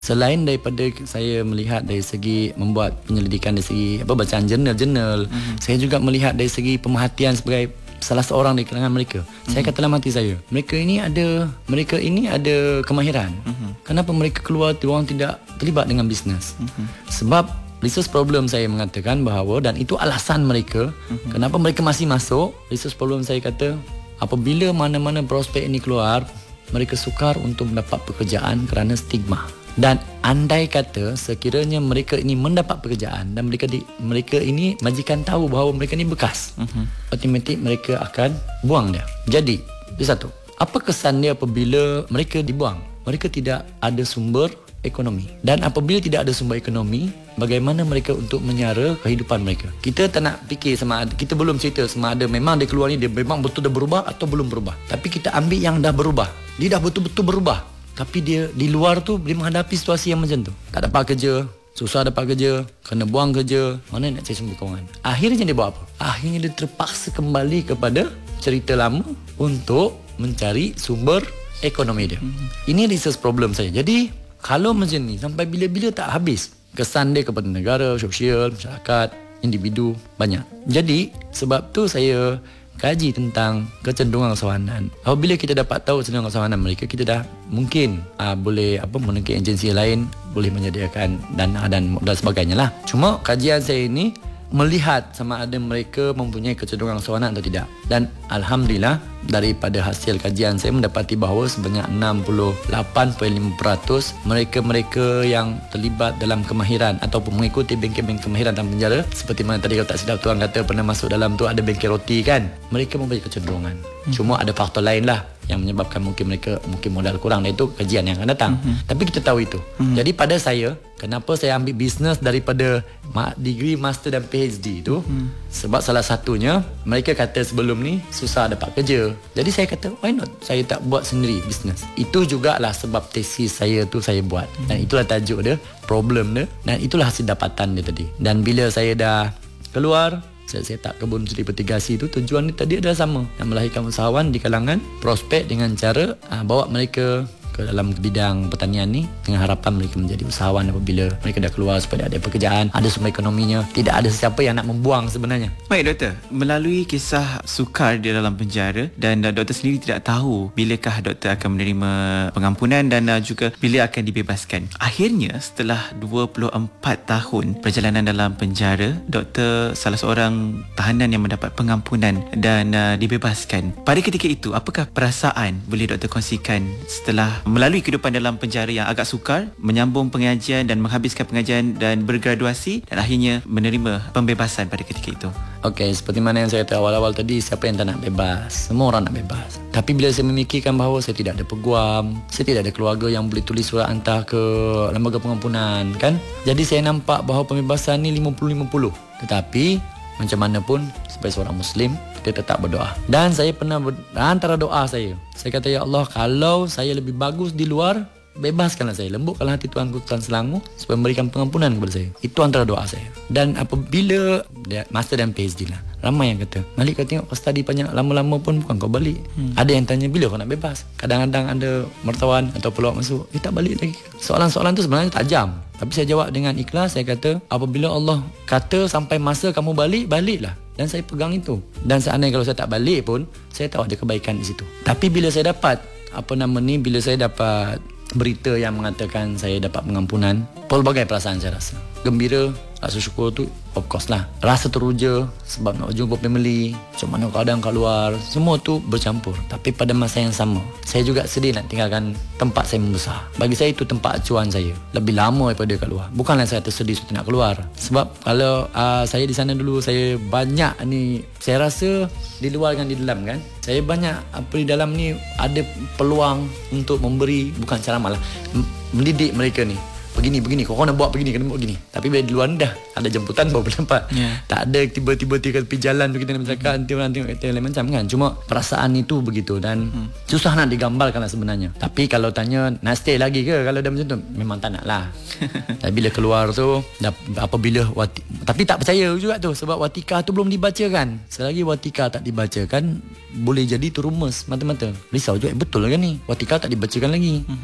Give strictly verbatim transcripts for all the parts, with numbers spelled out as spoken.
Selain daripada saya melihat dari segi membuat penyelidikan dari segi apa bacaan jurnal-jurnal, mm-hmm. saya juga melihat dari segi pemerhatian sebagai salah seorang di kalangan mereka. Mm-hmm. Saya kata dalam hati saya, mereka ini ada mereka ini ada kemahiran. Mm-hmm. Kenapa mereka keluar diorang tidak terlibat dengan bisnes? Mm-hmm. Sebab research problem saya mengatakan bahawa, dan itu alasan mereka mm-hmm. kenapa mereka masih masuk. Research problem saya kata apabila mana-mana prospek ini keluar, mereka sukar untuk mendapat pekerjaan kerana stigma. Dan andai kata sekiranya mereka ini mendapat pekerjaan dan mereka di, mereka ini majikan tahu bahawa mereka ni bekas, uh-huh. automatik mereka akan buang dia. Jadi, itu satu. Apa kesan dia apabila mereka dibuang? Mereka tidak ada sumber ekonomi. Dan apabila tidak ada sumber ekonomi, bagaimana mereka untuk menyara kehidupan mereka? Kita tak nak fikir sama ada, kita belum cerita sama ada memang dia keluar ni dia memang betul dah berubah atau belum berubah. Tapi kita ambil yang dah berubah. Dia dah betul-betul berubah. Tapi dia di luar tu dia menghadapi situasi yang macam tu. Tak dapat kerja, susah dapat kerja, kena buang kerja, mana nak cari sumber kewangan? Akhirnya dia buat apa? Akhirnya dia terpaksa kembali kepada cerita lama untuk mencari sumber ekonomi dia. Hmm. Ini research problem saya. Jadi kalau macam ni sampai bila-bila tak habis kesan dia kepada negara, sosial, masyarakat, individu banyak. Jadi sebab tu saya kaji tentang kecenderungan usahawanan. Apabila kita dapat tahu kecenderungan usahawanan mereka, kita dah mungkin uh, boleh apa menekan agensi lain, boleh menyediakan dana dan dan sebagainya lah. Cuma kajian saya ini melihat sama ada mereka mempunyai kecenderungan usahawanan atau tidak. Dan alhamdulillah daripada hasil kajian saya mendapati bahawa sebanyak enam puluh lapan perpuluhan lima peratus mereka-mereka yang terlibat dalam kemahiran ataupun mengikuti bengkel-bengkel kemahiran dalam penjara, seperti mana tadi kalau tak silap tuan kata pernah masuk dalam tu ada bengkel roti kan, mereka mempunyai kecenderungan. Hmm. Cuma ada faktor lain lah yang menyebabkan mungkin mereka mungkin modal kurang, dan itu kajian yang akan datang. Mm-hmm. Tapi kita tahu itu. Mm-hmm. Jadi pada saya, kenapa saya ambil bisnes daripada degree master dan PhD itu, mm-hmm. sebab salah satunya mereka kata sebelum ni susah dapat kerja. Jadi saya kata why not saya tak buat sendiri bisnes. Itu jugalah sebab tesis saya tu saya buat. Mm-hmm. Dan itulah tajuk dia, problem dia, dan itulah hasil dapatan dia tadi. Dan bila saya dah keluar, saya set up kebun suri petigasi tu, tujuan ni tadi adalah sama, nak melahirkan usahawan di kalangan prospek dengan cara aa, bawa mereka ke dalam bidang pertanian ni dengan harapan mereka menjadi usahawan apabila mereka dah keluar, supaya ada pekerjaan, ada sumber ekonominya, tidak ada sesiapa yang nak membuang sebenarnya. Baik doktor, melalui kisah sukar di dalam penjara dan uh, doktor sendiri tidak tahu bilakah doktor akan menerima pengampunan dan uh, juga bila akan dibebaskan. Akhirnya setelah dua puluh empat tahun perjalanan dalam penjara, doktor salah seorang tahanan yang mendapat pengampunan dan uh, dibebaskan. Pada ketika itu, apakah perasaan boleh doktor kongsikan setelah melalui kehidupan dalam penjara yang agak sukar, menyambung pengajian dan menghabiskan pengajian dan bergraduasi dan akhirnya menerima pembebasan pada ketika itu? Okey, seperti mana yang saya kata awal-awal tadi, siapa yang tak nak bebas? Semua orang nak bebas. Tapi bila saya memikirkan bahawa saya tidak ada peguam, saya tidak ada keluarga yang boleh tulis surat hantar ke lembaga pengampunan kan, jadi saya nampak bahawa pembebasan ni lima puluh lima puluh. Tetapi macam mana pun sebagai seorang Muslim, kita tetap berdoa. Dan saya pernah ber, antara doa saya, saya kata, ya Allah, kalau saya lebih bagus di luar, bebaskanlah saya, lembutkanlah hati Tuanku Tuan Selangor supaya memberikan pengampunan kepada saya. Itu antara doa saya. Dan apabila master dan PhD lah, ramai yang kata, Malik, kau tengok kau study banyak, lama-lama pun bukan kau balik. hmm. Ada yang tanya, bila kau nak bebas? Kadang-kadang ada mertawan atau peluang masuk, dia tak balik lagi. Soalan-soalan tu sebenarnya tajam, tapi saya jawab dengan ikhlas. Saya kata, apabila Allah kata sampai masa kamu balik, baliklah. Dan saya pegang itu. Dan seandainya kalau saya tak balik pun, saya tahu ada kebaikan di situ. Tapi bila saya dapat apa nama ni, bila saya dapat berita yang mengatakan saya dapat pengampunan, pelbagai perasaan saya rasa. Gembira, rasa syukur tu of course lah. Rasa teruja sebab nak jumpa family, macam mana keadaan kat luar, semua tu bercampur. Tapi pada masa yang sama, saya juga sedih nak tinggalkan tempat saya membesar. Bagi saya itu tempat acuan saya, lebih lama daripada kat luar. Bukanlah saya tersedih suatu nak keluar. Sebab kalau uh, saya di sana dulu, saya banyak ni, saya rasa di luar dengan di dalam kan, saya banyak apa di dalam ni ada peluang untuk memberi, bukan cara malah mendidik mereka ni. Begini, begini, kau nak buat begini, kena buat begini. Tapi bila di luar ni dah ada jemputan baru boleh nampak. Yeah. Tak ada tiba-tiba tiga tepi jalan tu kita nak bercakap, nanti orang tengok kita lain macam kan. Cuma perasaan itu begitu dan hmm. susah nak digambarkan lah sebenarnya. Tapi kalau tanya nak stay lagi ke kalau dah macam tu, memang tak nak lah. Tapi bila keluar tu, dah, apabila wati, tapi tak percaya juga tu sebab watikah tu belum dibacakan. Selagi watikah tak dibacakan, boleh jadi tu rumus mata-mata. Risau juga, betul kan ni? Watikah tak dibacakan lagi. Hmm.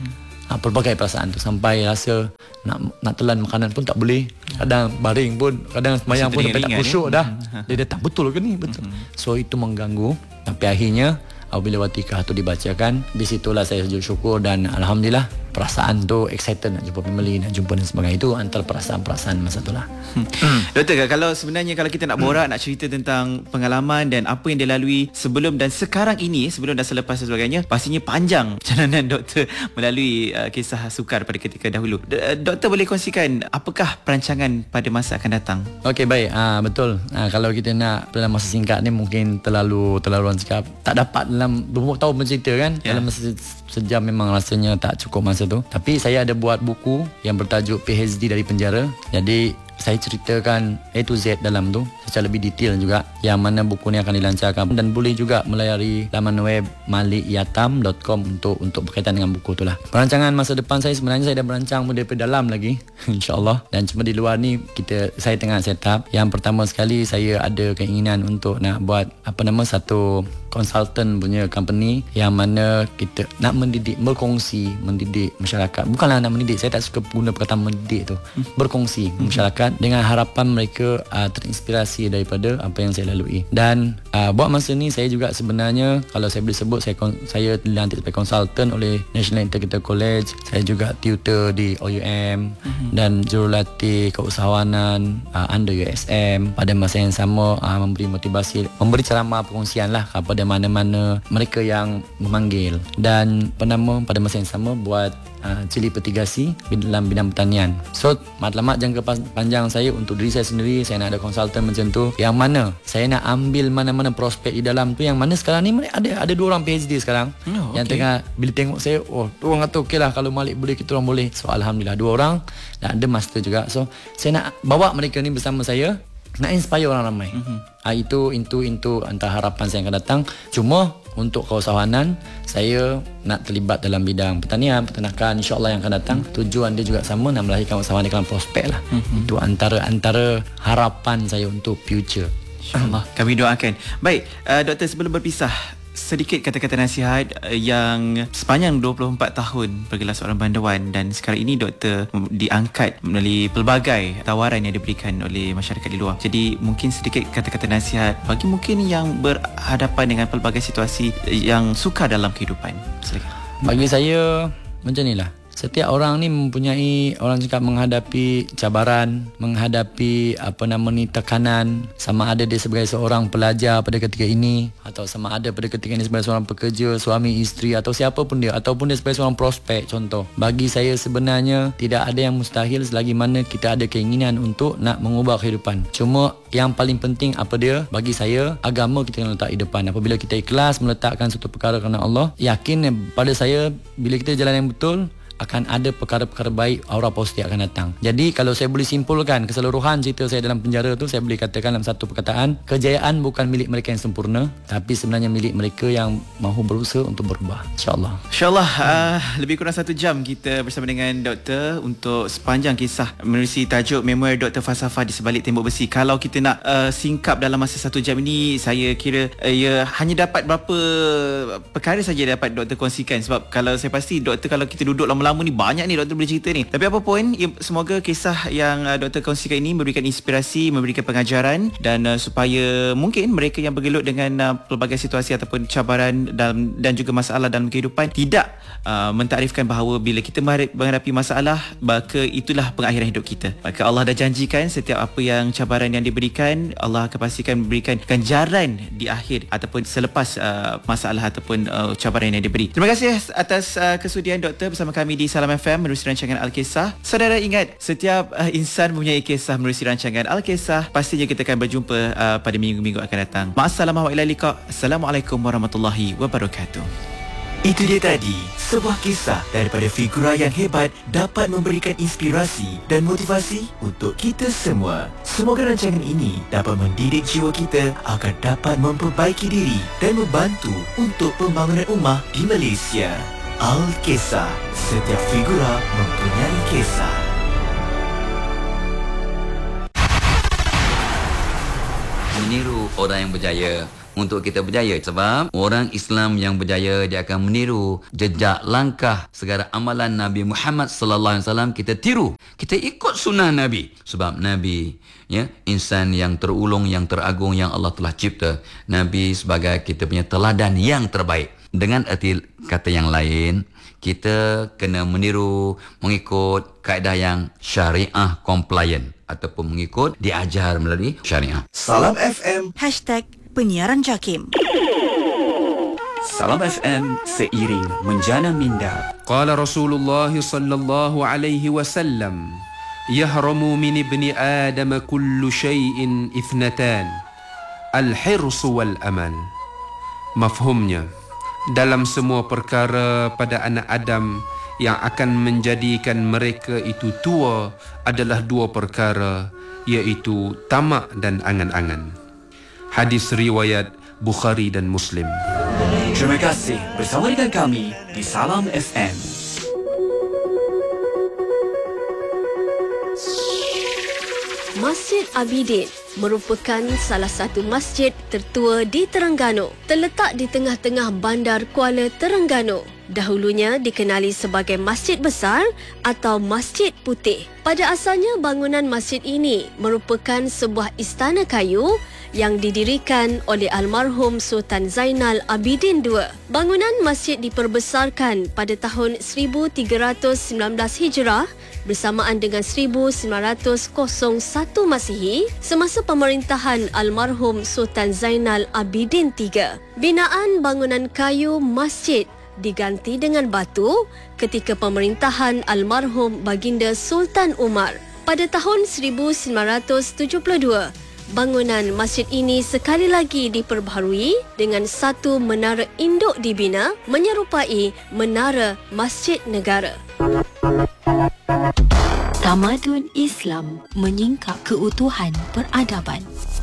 ha, pelbagai perasaan tu, sampai rasa nak nak telan makanan pun tak boleh, kadang baring pun, kadang sembahyang pun sampai tak khusyuk dah. Dia datang betul ke ni, betul. So itu mengganggu. Tapi akhirnya apabila watikah tu dibacakan, di situlah saya sujud syukur dan alhamdulillah perasaan tu excited nak jumpa family, nak jumpa dan sebagainya. Itu antara perasaan-perasaan masa tu lah. hmm. Doktor, kalau sebenarnya kalau kita nak borak, nak cerita tentang pengalaman dan apa yang dilalui sebelum dan sekarang ini, sebelum dan selepas dan sebagainya, pastinya panjang perjalanan doktor melalui uh, kisah sukar pada ketika dahulu. D- doktor boleh kongsikan apakah perancangan pada masa akan datang? Okey, baik. Ah, betul. Ah, kalau kita nak dalam masa singkat ni mungkin terlalu terlalu orang cakap tak dapat dalam dua puluh tahun bercerita kan. Yeah. Dalam masa sejam memang rasanya tak cukup masa tu. Tapi saya ada buat buku yang bertajuk P H D dari Penjara. Jadi saya ceritakan A to Z dalam tu secara lebih detail juga, yang mana buku ni akan dilancarkan, dan boleh juga melayari laman web malik yatam dot com untuk untuk berkaitan dengan buku tu lah. Perancangan masa depan saya sebenarnya saya dah merancang daripada dalam lagi insya-Allah, dan cuma di luar ni kita saya tengah set up. Yang pertama sekali saya ada keinginan untuk nak buat apa nama satu consultant punya company yang mana kita nak mendidik, berkongsi, mendidik masyarakat. Bukanlah nak mendidik, saya tak suka guna perkataan mendidik tu. Berkongsi hmm. masyarakat dengan harapan mereka uh, terinspirasi daripada apa yang saya lalui. Dan uh, buat masa ni saya juga sebenarnya, kalau saya boleh sebut, saya saya dilantik sebagai consultant oleh National Integrated College. Saya juga tutor di O U M hmm. dan jurulatih keusahawanan uh, under U S M. Pada masa yang sama uh, memberi motivasi, memberi ceramah perkongsian lah kepada mana-mana mereka yang memanggil. Dan penama pada masa yang sama buat uh, cili petigasi dalam bidang pertanian. So matlamat jangka panjang saya untuk diri saya sendiri, saya nak ada konsultan macam tu, yang mana saya nak ambil mana-mana prospek di dalam tu, yang mana sekarang ni ada ada dua orang P H D sekarang oh, yang okay. tengah bila tengok saya, oh dua orang kata okey lah, kalau Malik boleh kita orang boleh. So alhamdulillah dua orang, dan ada master juga. So saya nak bawa mereka ni bersama saya, nak inspire orang ramai. Mm-hmm. Ha, itu itu itu antara harapan saya yang akan datang. Cuma untuk keusahawanan, saya nak terlibat dalam bidang pertanian, peternakan, insya-Allah yang akan datang. Mm-hmm. Tujuan dia juga sama, nak melahirkan usahawan di kalangan prospek lah. Mm-hmm. Itu antara antara harapan saya untuk future. InsyaAllah kami doakan. Baik, uh, doktor, sebelum berpisah, sedikit kata-kata nasihat yang sepanjang dua puluh empat tahun bergelar seorang bandawan, dan sekarang ini doktor diangkat melalui pelbagai tawaran yang diberikan oleh masyarakat di luar. Jadi mungkin sedikit kata-kata nasihat bagi mungkin yang berhadapan dengan pelbagai situasi yang sukar dalam kehidupan. Silakan. Bagi saya macam inilah. Setiap orang ni mempunyai, orang cakap, menghadapi cabaran, menghadapi apa nama ni tekanan, sama ada dia sebagai seorang pelajar pada ketika ini, atau sama ada pada ketika ini sebagai seorang pekerja, suami, isteri, atau siapa pun dia, ataupun dia sebagai seorang prospek. Contoh, bagi saya sebenarnya tidak ada yang mustahil selagi mana kita ada keinginan untuk nak mengubah kehidupan. Cuma yang paling penting apa dia? Bagi saya, agama kita kena letak di depan. Apabila kita ikhlas meletakkan satu perkara kerana Allah, yakin pada saya bila kita jalan yang betul, akan ada perkara-perkara baik, aura positif akan datang. Jadi kalau saya boleh simpulkan keseluruhan cerita saya dalam penjara tu, saya boleh katakan dalam satu perkataan, kejayaan bukan milik mereka yang sempurna, tapi sebenarnya milik mereka yang mahu berusaha untuk berubah. InsyaAllah. InsyaAllah. uh, Lebih kurang satu jam kita bersama dengan doktor untuk sepanjang kisah menerusi tajuk Memoir Doktor Falsafah di Sebalik Tembok Besi. Kalau kita nak uh, singkap dalam masa satu jam ini, saya kira uh, ya, hanya dapat berapa perkara saja dapat doktor kongsikan. Sebab kalau saya pasti doktor, kalau kita duduk lama lama ni banyak ni doktor boleh cerita ni. Tapi apa pun, ya, semoga kisah yang uh, doktor kongsikan ini memberikan inspirasi, memberikan pengajaran, dan uh, supaya mungkin mereka yang bergelut dengan uh, pelbagai situasi ataupun cabaran dalam, dan juga masalah dalam kehidupan tidak uh, mentakdirkan bahawa bila kita menghadapi masalah, maka itulah pengakhiran hidup kita. Maka Allah dah janjikan setiap apa yang cabaran yang diberikan, Allah akan pastikan memberikan ganjaran di akhir ataupun selepas uh, masalah ataupun uh, cabaran yang diberi. Terima kasih atas uh, kesudian doktor bersama kami di Salam F M menerusi rancangan Al-Kisah. Saudara ingat, setiap uh, insan mempunyai kisah menerusi rancangan Al-Kisah. Pastinya kita akan berjumpa uh, pada minggu-minggu akan datang. Ma'assalamah wa ilal liqa. Assalamualaikum warahmatullahi wabarakatuh. Itu dia tadi, sebuah kisah daripada figura yang hebat dapat memberikan inspirasi dan motivasi untuk kita semua. Semoga rancangan ini dapat mendidik jiwa kita agar dapat memperbaiki diri dan membantu untuk pembangunan ummah di Malaysia. Al-Kisah, setiap figura mempunyai kisah. Meniru orang yang berjaya untuk kita berjaya. Sebab orang Islam yang berjaya, dia akan meniru jejak langkah segala amalan Nabi Muhammad sallallahu alaihi wasallam. Kita tiru, kita ikut sunnah Nabi. Sebab Nabi, ya, insan yang terulung, yang teragung, yang Allah telah cipta. Nabi sebagai kita punya teladan yang terbaik. Dengan erti kata yang lain, kita kena meniru, mengikut kaedah yang syariah compliant ataupun mengikut diajar melalui syariah. Salam F M. Hashtag Penyiaran Jakim. Salam F M seiring menjana minda. Qala Rasulullah sallallahu alaihi wasallam, yahramu min ibni Adam kullu shay'in ithnatan, al-hirs wal amal. Mafhumnya, dalam semua perkara pada anak Adam yang akan menjadikan mereka itu tua adalah dua perkara, iaitu tamak dan angan-angan. Hadis riwayat Bukhari dan Muslim. Terima kasih bersama dengan kami di Salam F M. Masjid Abidin merupakan salah satu masjid tertua di Terengganu. Terletak di tengah-tengah bandar Kuala Terengganu. Dahulunya dikenali sebagai Masjid Besar atau Masjid Putih. Pada asalnya, bangunan masjid ini merupakan sebuah istana kayu yang didirikan oleh almarhum Sultan Zainal Abidin kedua. Bangunan masjid diperbesarkan pada tahun seribu tiga ratus sembilan belas Hijrah bersamaan dengan seribu sembilan ratus satu Masihi semasa pemerintahan almarhum Sultan Zainal Abidin tiga. Binaan bangunan kayu masjid diganti dengan batu ketika pemerintahan almarhum Baginda Sultan Umar. Pada tahun seribu sembilan ratus tujuh puluh dua, bangunan masjid ini sekali lagi diperbaharui dengan satu menara induk dibina menyerupai menara Masjid Negara. Tamadun Islam menyingkap keutuhan peradaban.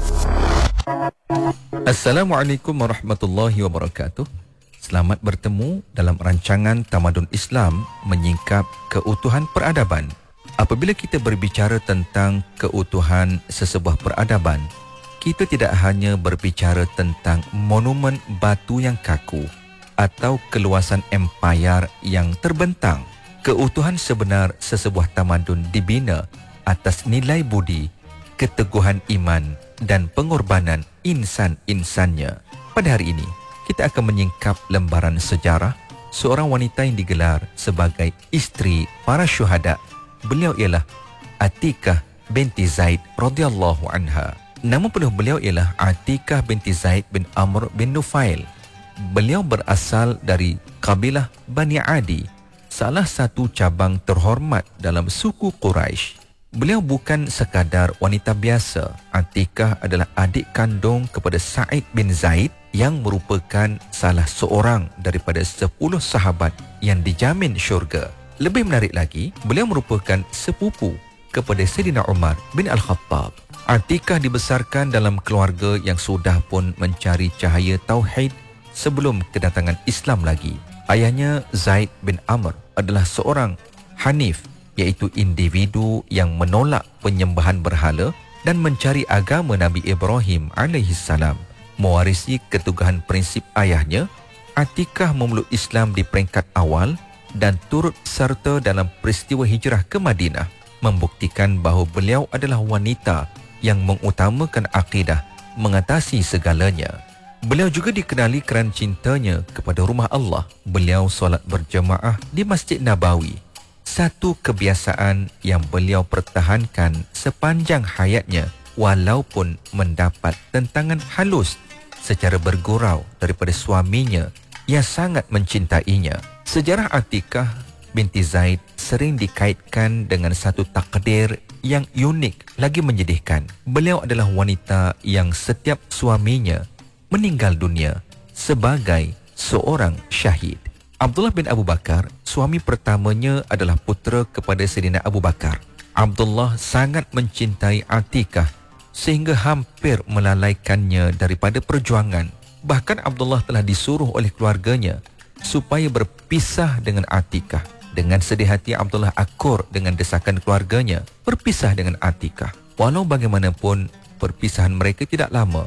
Assalamualaikum warahmatullahi wabarakatuh. Selamat bertemu dalam rancangan Tamadun Islam menyingkap keutuhan peradaban. Apabila kita berbicara tentang keutuhan sesebuah peradaban, kita tidak hanya berbicara tentang monumen batu yang kaku atau keluasan empayar yang terbentang. Keutuhan sebenar sesebuah tamadun dibina atas nilai budi, keteguhan iman dan pengorbanan insan-insannya. Pada hari ini, kita akan menyingkap lembaran sejarah seorang wanita yang digelar sebagai isteri para syuhada. Beliau ialah Atikah binti Zaid radhiyallahu anha. Nama penuh beliau ialah Atikah binti Zaid bin Amr bin Nufail. Beliau berasal dari kabilah Bani Adi, salah satu cabang terhormat dalam suku Quraisy. Beliau bukan sekadar wanita biasa. Atikah adalah adik kandung kepada Sa'id bin Zaid yang merupakan salah seorang daripada sepuluh sahabat yang dijamin syurga. Lebih menarik lagi, beliau merupakan sepupu kepada Sayyidina Umar bin Al-Khattab. Atikah dibesarkan dalam keluarga yang sudah pun mencari cahaya tauhid sebelum kedatangan Islam lagi. Ayahnya Zaid bin Amr adalah seorang Hanif, iaitu individu yang menolak penyembahan berhala dan mencari agama Nabi Ibrahim alaihissalam. Mewarisi keteguhan prinsip ayahnya, Atikah memeluk Islam di peringkat awal dan turut serta dalam peristiwa hijrah ke Madinah, membuktikan bahawa beliau adalah wanita yang mengutamakan akidah mengatasi segalanya. Beliau juga dikenali kerana cintanya kepada rumah Allah. Beliau solat berjemaah di Masjid Nabawi, satu kebiasaan yang beliau pertahankan sepanjang hayatnya walaupun mendapat tentangan halus secara bergurau daripada suaminya yang sangat mencintainya. Sejarah Atikah binti Zaid sering dikaitkan dengan satu takdir yang unik lagi menyedihkan. Beliau adalah wanita yang setiap suaminya meninggal dunia sebagai seorang syahid. Abdullah bin Abu Bakar, suami pertamanya, adalah putera kepada Sayyidina Abu Bakar. Abdullah sangat mencintai Atikah sehingga hampir melalaikannya daripada perjuangan. Bahkan Abdullah telah disuruh oleh keluarganya supaya berpisah dengan Atikah. Dengan sedih hati, Abdullah akur dengan desakan keluarganya berpisah dengan Atikah. Walau bagaimanapun, perpisahan mereka tidak lama.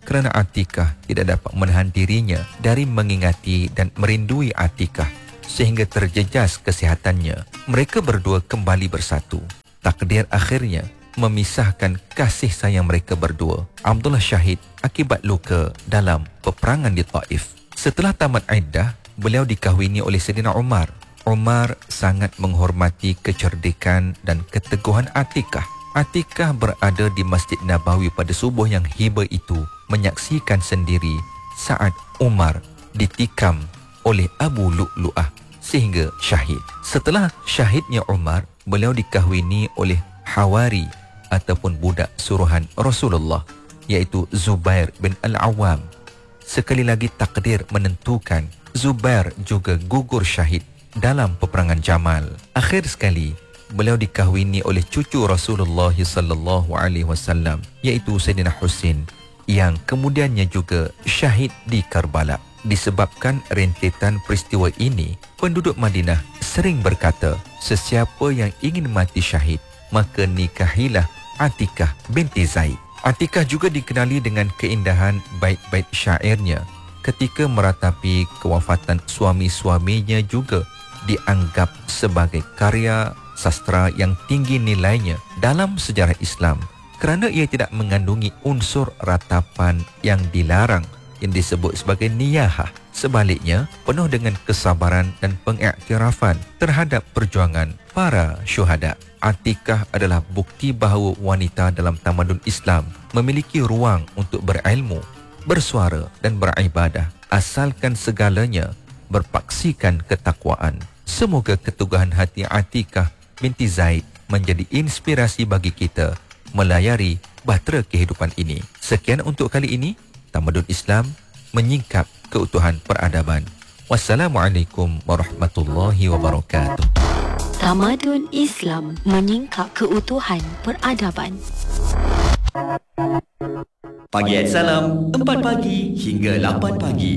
kerana Atikah tidak dapat menahan dirinya dari mengingati dan merindui Atikah sehingga terjejas kesihatannya. Mereka berdua kembali bersatu. Takdir akhirnya memisahkan kasih sayang mereka berdua. Abdullah syahid akibat luka dalam peperangan di Taif. Setelah tamat iddah, beliau dikahwini oleh Saidina Umar. Umar sangat menghormati kecerdikan dan keteguhan Atikah. Atikah berada di Masjid Nabawi pada subuh yang hiba itu, menyaksikan sendiri saat Umar ditikam oleh Abu Lu'lu'ah sehingga syahid. Setelah syahidnya Umar, beliau dikahwini oleh Hawari ataupun budak suruhan Rasulullah, iaitu Zubair bin Al-Awwam. Sekali lagi takdir menentukan Zubair juga gugur syahid dalam peperangan Jamal. Akhir sekali, beliau dikahwini oleh cucu Rasulullah sallallahu alaihi wasallam, iaitu Sayyidina Husain, yang kemudiannya juga syahid di Karbala. Disebabkan rentetan peristiwa ini, penduduk Madinah sering berkata, sesiapa yang ingin mati syahid, maka nikahilah Atikah binti Zaid. Atikah juga dikenali dengan keindahan bait-bait syairnya. Ketika meratapi kewafatan suami-suaminya juga dianggap sebagai karya sastra yang tinggi nilainya dalam sejarah Islam kerana ia tidak mengandungi unsur ratapan yang dilarang yang disebut sebagai niyahah. Sebaliknya, penuh dengan kesabaran dan pengiktirafan terhadap perjuangan para syuhada. Atikah adalah bukti bahawa wanita dalam tamadun Islam memiliki ruang untuk berilmu, bersuara dan beribadah, asalkan segalanya berpaksikan ketakwaan. Semoga keteguhan hati Atikah binti Zaid menjadi inspirasi bagi kita melayari bahtera kehidupan ini. Sekian untuk kali ini, Tamadun Islam menyingkap keutuhan peradaban. Wassalamualaikum warahmatullahi wabarakatuh. Tamadun Islam menyingkap keutuhan peradaban. Pagi at Salam, empat pagi hingga lapan pagi.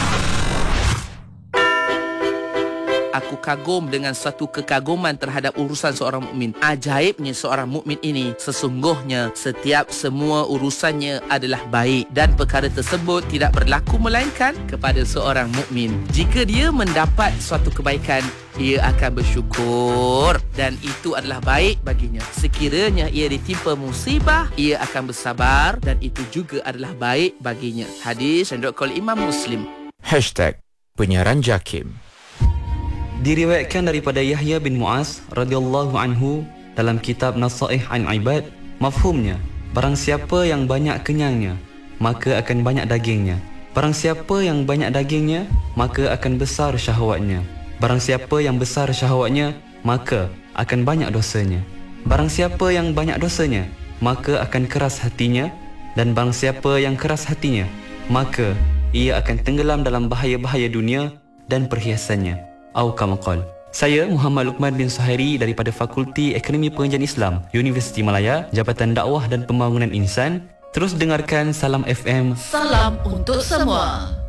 Aku kagum dengan suatu kekaguman terhadap urusan seorang mukmin. Ajaibnya seorang mukmin ini, sesungguhnya setiap semua urusannya adalah baik dan perkara tersebut tidak berlaku melainkan kepada seorang mukmin. Jika dia mendapat suatu kebaikan, ia akan bersyukur dan itu adalah baik baginya. Sekiranya ia ditimpa musibah, ia akan bersabar dan itu juga adalah baik baginya. Hadis yang diriwayatkan oleh Imam Muslim. Hashtag Penyiaran Jakim. Diriwayatkan daripada Yahya bin Mu'az radhiyallahu anhu dalam kitab Nasaih an Ibad, mafhumnya, barang siapa yang banyak kenyangnya, maka akan banyak dagingnya. Barang siapa yang banyak dagingnya, maka akan besar syahwatnya. Barang siapa yang besar syahwatnya, maka akan banyak dosanya. Barang siapa yang banyak dosanya, maka akan keras hatinya. Dan barang siapa yang keras hatinya, maka ia akan tenggelam dalam bahaya-bahaya dunia dan perhiasannya. Au kama qala. Saya Muhammad Luqman bin Suhairi daripada Fakulti Akademi Pengajian Islam, Universiti Malaya, Jabatan Dakwah dan Pembangunan Insan. Terus dengarkan Salam F M. Salam untuk semua.